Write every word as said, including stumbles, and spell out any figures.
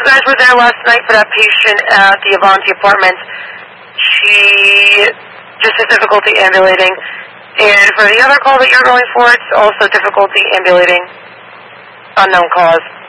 guys were there last night for that patient at the Avanti apartment. She just has difficulty ambulating. And for the other call that you're going for, it's also difficulty ambulating. Unknown cause.